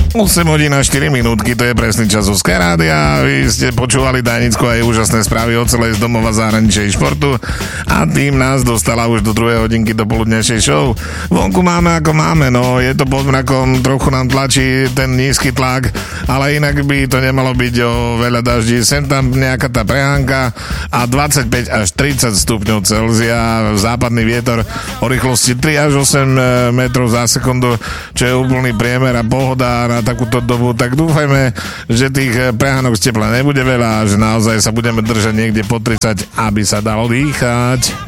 8 hodín a 4 minútky, to je presný čas Sky Rádia. Vy ste počúvali Danicko a jej úžasné správy o celej z domova zahraničnej športu a tým nás dostala už do 2 hodinky do poludnejšej show. Vonku máme ako máme, no je to pod mrakom, trochu nám tlačí ten nízky tlak, ale inak by to nemalo byť o veľa daždí. Sem tam nejaká tá prehánka a 25 až 30 stupňov Celzia, západný vietor o rýchlosti 3 až 8 metrov za sekundu, čo je úplný priemer a pohoda na takúto dobu, tak dúfajme, že tých prehánok z tepla nebude veľa a že naozaj sa budeme držať niekde po 30, aby sa dalo dýchať.